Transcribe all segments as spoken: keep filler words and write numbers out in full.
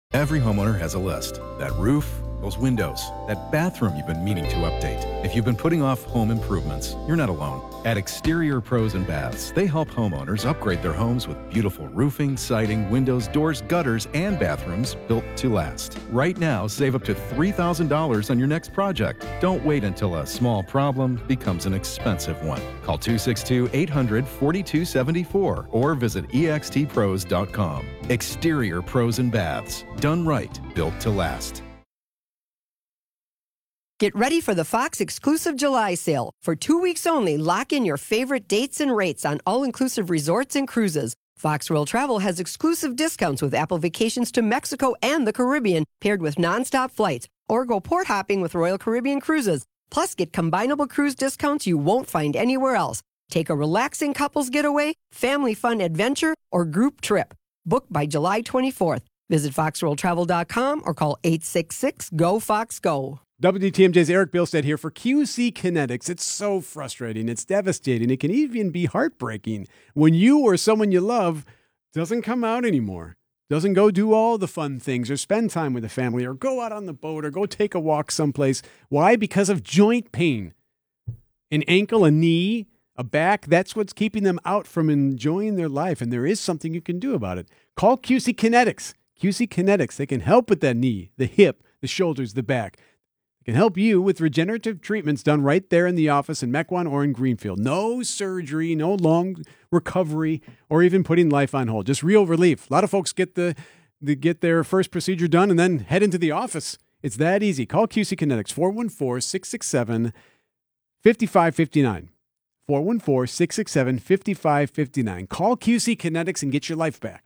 Every homeowner has a list. That roof, those windows, that bathroom you've been meaning to update. If you've been putting off home improvements, you're not alone. At Exterior Pros and Baths, they help homeowners upgrade their homes with beautiful roofing, siding, windows, doors, gutters, and bathrooms built to last. Right now, save up to three thousand dollars on your next project. Don't wait until a small problem becomes an expensive one. Call two six two, eight hundred, four two seven four or visit E X T pros dot com. Exterior Pros and Baths. Done right, built to last. Get ready for the Fox exclusive July sale. For two weeks only, lock in your favorite dates and rates on all-inclusive resorts and cruises. Fox World Travel has exclusive discounts with Apple Vacations to Mexico and the Caribbean, paired with nonstop flights, or go port hopping with Royal Caribbean Cruises. Plus, get combinable cruise discounts you won't find anywhere else. Take a relaxing couples getaway, family fun adventure, or group trip. Book by July twenty-fourth. Visit fox world travel dot com or call eight six six, G O, Fox, GO. W T M J's Eric Bilstead here for Q C Kinetics. It's so frustrating. It's devastating. It can even be heartbreaking when you or someone you love doesn't come out anymore, doesn't go do all the fun things or spend time with the family or go out on the boat or go take a walk someplace. Why? Because of joint pain. An ankle, a knee, a back, that's what's keeping them out from enjoying their life, and there is something you can do about it. Call Q C Kinetics. Q C Kinetics, they can help with that knee, the hip, the shoulders, the back. Can help you with regenerative treatments done right there in the office in Mequon or in Greenfield. No surgery, no long recovery, or even putting life on hold. Just real relief. A lot of folks get the, the get their first procedure done and then head into the office. It's that easy. Call Q C Kinetics, four one four, six six seven, five five five nine. four one four, six six seven, five five five nine. Call Q C Kinetics and get your life back.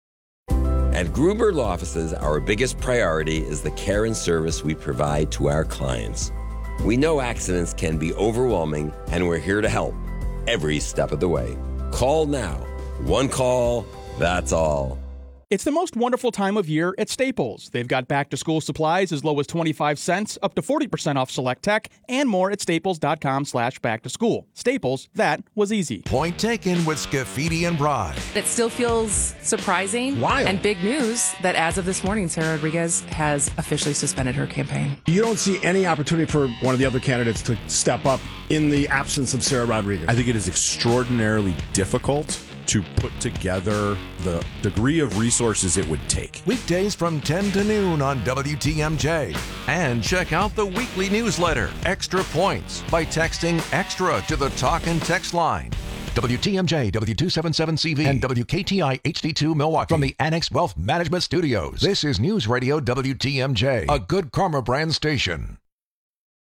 At Gruber Law Offices, our biggest priority is the care and service we provide to our clients. We know accidents can be overwhelming, and we're here to help every step of the way. Call now. One call, that's all. It's the most wonderful time of year at Staples. They've got back-to-school supplies as low as twenty-five cents, up to forty percent off select tech, and more at staples.com slash back-to-school. Staples, that was easy. Point taken with Scafidi and Bride. It still feels surprising Wild. And big news that as of this morning, Sarah Rodriguez has officially suspended her campaign. You don't see any opportunity for one of the other candidates to step up in the absence of Sarah Rodriguez. I think it is extraordinarily difficult to put together the degree of resources it would take. Weekdays from ten to noon on W T M J. And check out the weekly newsletter, Extra Points, by texting EXTRA to the talk and text line. W T M J, W two seventy-seven C V, and W K T I H D two Milwaukee. From the Annex Wealth Management Studios, this is News Radio W T M J, a Good Karma brand station.